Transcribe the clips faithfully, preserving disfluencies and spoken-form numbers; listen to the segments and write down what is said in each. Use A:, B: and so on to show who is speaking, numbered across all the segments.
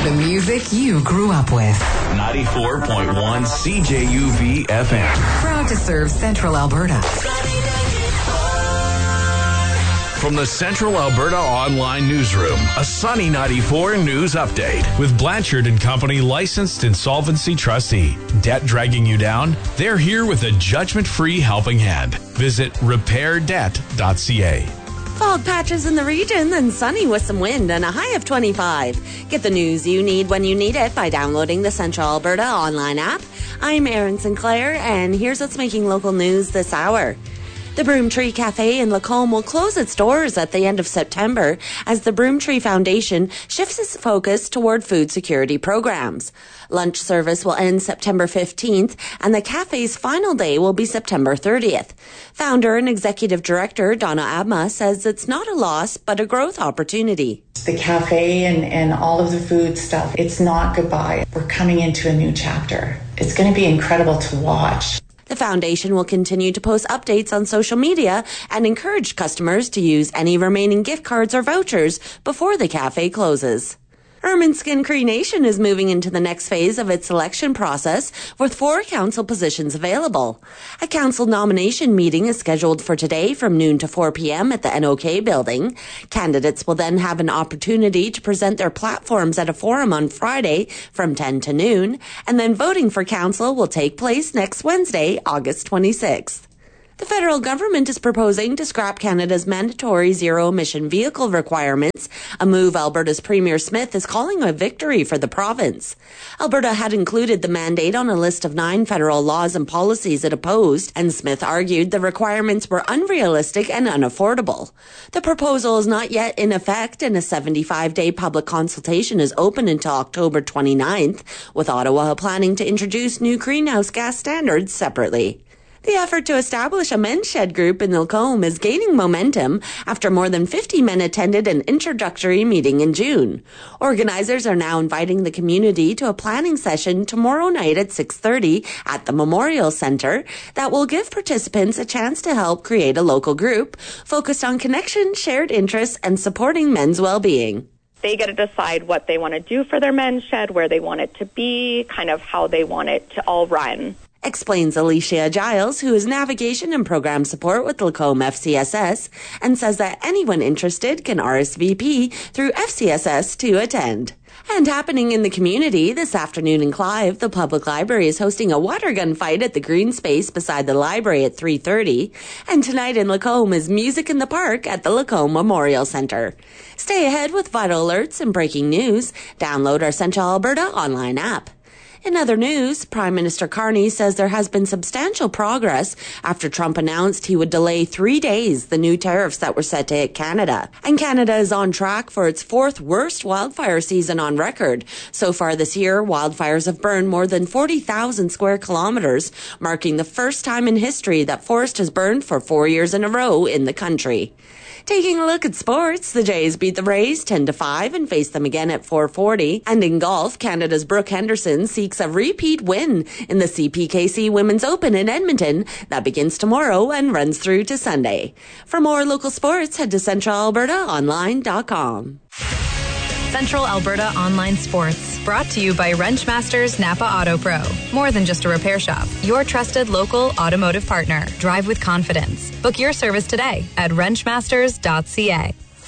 A: The music you grew up with.
B: ninety-four point one C J U V F M.
A: Proud to serve Central Alberta.
B: From the Central Alberta Online Newsroom, a Sunny ninety-four news update.
C: With Blanchard and Company licensed insolvency trustee. Debt dragging you down? They're here with a judgment-free helping hand. Visit repair debt dot c a.
D: Fog patches in the region and sunny with some wind and a high of twenty-five. Get the news you need when you need it by downloading the Central Alberta online app. I'm Erin Sinclair, and here's what's making local news this hour. The Broomtree Cafe in Lacombe will close its doors at the end of September as the Broomtree Foundation shifts its focus toward food security programs. Lunch service will end September fifteenth, and the cafe's final day will be September thirtieth. Founder and Executive Director Donna Abma says it's not a loss, but a growth opportunity.
E: The cafe and, and all of the food stuff, it's not goodbye. We're coming into a new chapter. It's going to be incredible to watch.
D: The foundation will continue to post updates on social media and encourage customers to use any remaining gift cards or vouchers before the cafe closes. Ermineskin Cree Nation is moving into the next phase of its selection process with four council positions available. A council nomination meeting is scheduled for today from noon to four p.m. at the N O K building. Candidates will then have an opportunity to present their platforms at a forum on Friday from ten to noon, and then voting for council will take place next Wednesday, August twenty-sixth. The federal government is proposing to scrap Canada's mandatory zero-emission vehicle requirements, a move Alberta's Premier Smith is calling a victory for the province. Alberta had included the mandate on a list of nine federal laws and policies it opposed, and Smith argued the requirements were unrealistic and unaffordable. The proposal is not yet in effect, and a seventy-five day public consultation is open until October twenty-ninth, with Ottawa planning to introduce new greenhouse gas standards separately. The effort to establish a men's shed group in Lacombe is gaining momentum after more than fifty men attended an introductory meeting in June. Organizers are now inviting the community to a planning session tomorrow night at six thirty at the Memorial Centre that will give participants a chance to help create a local group focused on connection, shared interests, and supporting men's well-being.
F: They get to decide what they want to do for their men's shed, where they want it to be, kind of how they want it to all run.
D: Explains Alicia Giles, who is navigation and program support with Lacombe F C S S, and says that anyone interested can R S V P through F C S S to attend. And happening in the community, this afternoon in Clive, the public library is hosting a water gun fight at the green space beside the library at three thirty. And tonight in Lacombe is Music in the Park at the Lacombe Memorial Centre. Stay ahead with vital alerts and breaking news. Download our Central Alberta online app. In other news, Prime Minister Carney says there has been substantial progress after Trump announced he would delay three days the new tariffs that were set to hit Canada. And Canada is on track for its fourth worst wildfire season on record. So far this year, wildfires have burned more than forty thousand square kilometers, marking the first time in history that forest has burned for four years in a row in the country. Taking a look at sports, the Jays beat the Rays ten to five and face them again at four forty. And in golf, Canada's Brooke Henderson seeks a repeat win in the C P K C Women's Open in Edmonton that begins tomorrow and runs through to Sunday. For more local sports, head to central alberta online dot com.
G: Central Alberta Online Sports, brought to you by Wrenchmasters Napa Auto Pro. More than just a repair shop, your trusted local automotive partner. Drive with confidence. Book your service today at wrenchmasters dot c a.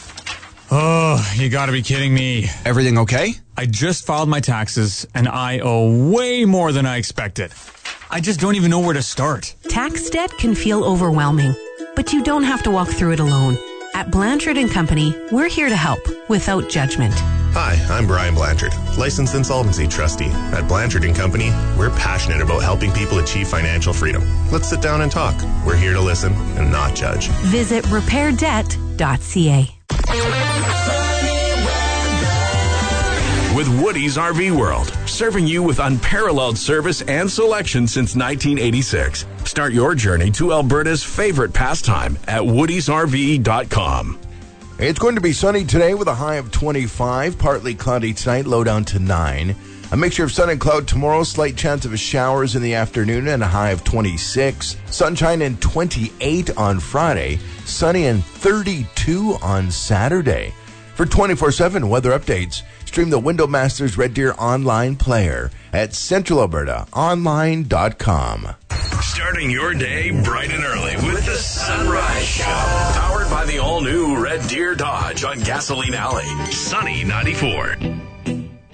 H: Oh, you gotta be kidding me.
I: Everything okay?
H: I just filed my taxes and I owe way more than I expected. I just don't even know where to start.
J: Tax debt can feel overwhelming, but you don't have to walk through it alone. At Blanchard and Company, we're here to help without judgment.
K: Hi, I'm Brian Blanchard, licensed insolvency trustee. At Blanchard and Company, we're passionate about helping people achieve financial freedom. Let's sit down and talk. We're here to listen and not judge.
J: Visit repair debt dot c a.
B: With Woody's R V World, serving you with unparalleled service and selection since nineteen eighty-six. Start your journey to Alberta's favorite pastime at woodies r v dot com.
L: It's going to be sunny today with a high of twenty-five, partly cloudy tonight, low down to nine. A mixture of sun and cloud tomorrow, slight chance of showers in the afternoon and a high of twenty-six. Sunshine and twenty-eight on Friday, sunny and thirty-two on Saturday. For twenty-four seven weather updates, stream the Window Masters Red Deer online player at central alberta online dot com.
B: Starting your day bright and early with the Sunrise Show. Powered by the all-new Red Deer Dodge on Gasoline Alley. Sunny ninety-four.